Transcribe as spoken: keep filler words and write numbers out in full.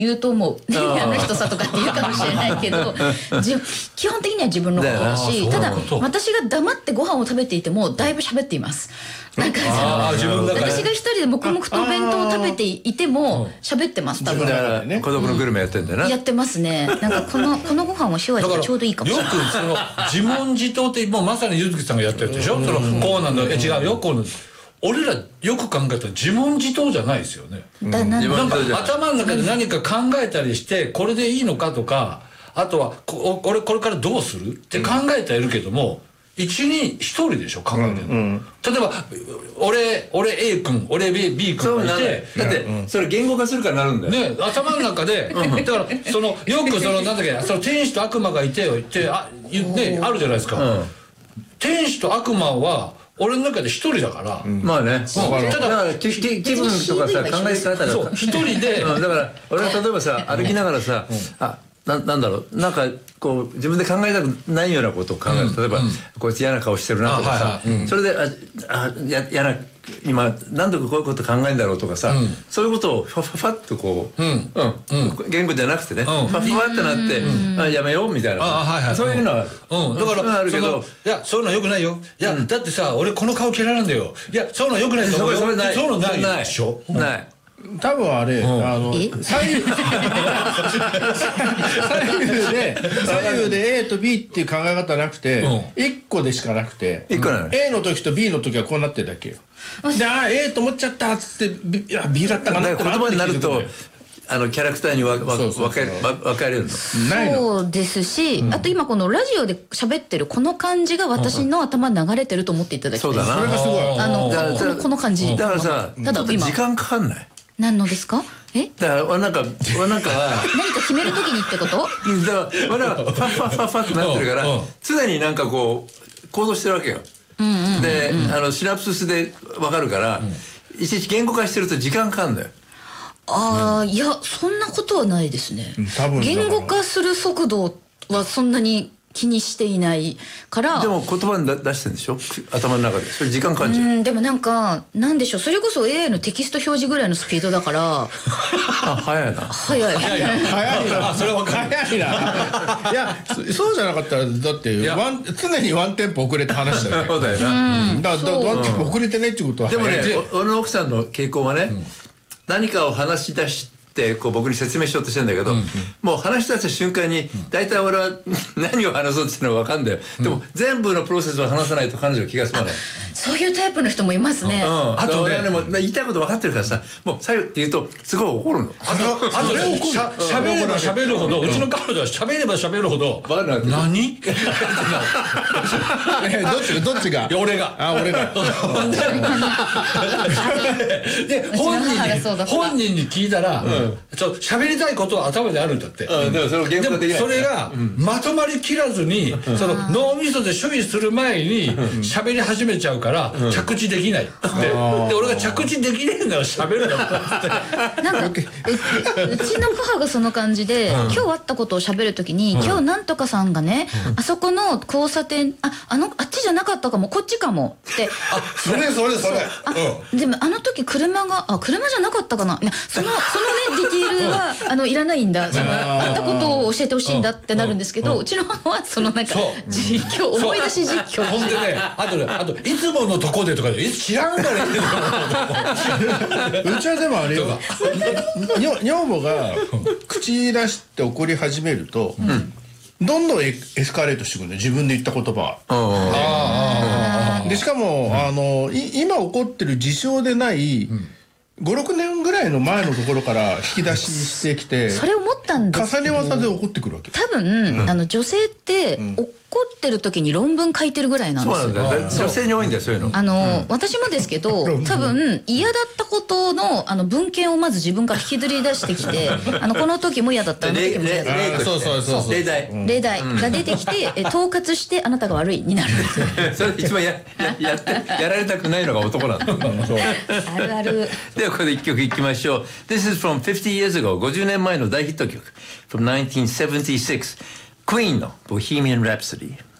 言うと思う、ね、あの人さとかって言うかもしれないけど基本的には自分のことだし、ただ私が黙ってご飯を食べていてもだいぶ喋っています。なんか私が一人で黙々とお弁当を食べていても喋ってます。多分孤独のグルメやってんだよな、 やってますね。なんかこのこのご飯は塩味がちょうどいいかもしれない。 よくその自問自答ってもうまさにゆずきさんがやってるでしょ。そのこうなんだ、え違うよこうなんだ。俺らよく考えたら自問自答じゃないですよね。 だななんか頭の中で何か考えたりしてこれでいいのかとか、あとはこ俺これからどうするって考えてはいるけども、一人一人でしょ考えてるの、うんうん、例えば俺俺 A 君俺 B, B 君がいて、 だってそれ言語化するからなるんだよね、頭の中でだからそのよくそのなんだっけその天使と悪魔がいてよってあ言ってあるじゃないですか、うん、天使と悪魔は俺の中で一人だから、うん、 まあね、うん、ただ気分とかさ考え方がそう一人で、 うん、だから俺は例えばさ歩きながらさ、うん、あな, なんだろうなんかこう自分で考えたくないようなことを考える、うん、例えば、うん、こいつ嫌な顔してるなとかさ、はいはいうん、それでああや嫌な今何度かこういうこと考えるんだろうとかさ、うん、そういうことをファファファッとこう、うんうん、言語じゃなくてね、うん、ファファファってなって、うん、あやめようみたいな、はいはい、そういうのは、うん、だからあるけど、 いやそういうのよくないよ、いや、うん、だってさ俺この顔嫌いなんだよ、いやそういうのよくないと思うよ、そういうのないでしょ、 ない。 多分あれ、うん、あの左右左右で左右で A と B っていう考え方なくて、うん、いっこでしかなくて、 うん、 A の時と B の時はこうなってるだけよ。であ A と思っちゃったっつって B, いや B だったかなって言葉になるとあのキャラクターにわわ分かれるのそうですし、うん、あと今このラジオで喋ってるこの感じが私の頭に流れてると思っていただきたい。 そうだな、 それがすごいあのこのこの感じだからさ、ただ今時間かかんない？ 何のですか？え？ だから俺なんか俺なんか何か決める時にってこと？ だから俺はファッファッファッファッってなってるから常になんかこう行動してるわけよ。であのシナプスで分かるから、うん、いちいち言語化してると時間かかるんだよ。 ああ、いやそんなことはないですね。 多分言語化する速度はそんなに気にしていないから。 でも言葉に出してるんでしょ頭の中で。それ時間感じる。 うんでもなんかなんでしょう、それこそ エーアイ のテキスト表示ぐらいのスピードだからあ早いな早い早い早いなそれは早いないやそうじゃなかったらだってワン常にワンテンポ遅れて話だよねそうだよな、 うん、だからワンテンポ遅れてねってことはでもね俺の奥さんの傾向はね、うん、何かを話し出してってこう僕に説明しようとしてるんだけど、うんうん、もう話し出した瞬間に大体俺は何を話そうっていうのは分かんだよ、うん、でも全部のプロセスを話さないと彼女は気が済まない。 そういうタイプの人もいますね、うん、 あとね、も言いたいこと分かってるからさもう最後って言うとすごい怒るの。 あとあとねしゃ喋れば喋るほど、うちの彼女は喋れば喋るほど何どっちがどっちが俺があ俺がで本人に本人に聞いたらちょっと喋りたいことは頭であるんだって、 うん、でもそれを言語化できない。 それがまとまりきらずに、うん、その脳みそで処理する前に喋り始めちゃうから着地できないって、うん、で俺が着地できねえなら喋るんだってなんか う, うちの母がその感じで、うん、今日あったことを喋るときに、うん、今日なんとかさんがね、うん、あそこの交差点ああのあっちじゃなかったかもこっちかもってあそれそれそれあ、うん、でもあの時車があ車じゃなかったかな、いやそのそのねディティールはあのいらないんだ、そのあったことを教えてほしいんだってなるんですけど、うちの母はそのなんか実況思い出し実況ほんでねあとねあといつものとこでとかで知らんから言ううちはでもあれよ女房が口出して怒り始めると、うん、どんどんエスカレートしてくるんだよ自分で言った言葉は。でしかも、うん、あの今起こってる事象でない、うんごろくねんぐらいの前のところから引き出ししてきてそれ思ったんです重ね技で起こってくるわけ。 多分、うん、あの女性って怒ってる時に論文書いてるぐらいなんですよ。 そうなんだよ。女性に多いんだよそういうの。 あの、うん、私もですけど多分嫌だったことのあの文献をまず自分から引きずり出してきてあのこの時も嫌だったあの時も嫌だったそうそうそうそう例題例題が出てきてえ統括してあなたが悪いになるそれ一番ややってやられたくないのが男なんだあるある。 ではここで一曲いきましょう。 This is from fifty years ago ごじゅうねんまえの大ヒット曲 from nineteen seventy-six Queen の Bohemian Rhapsody。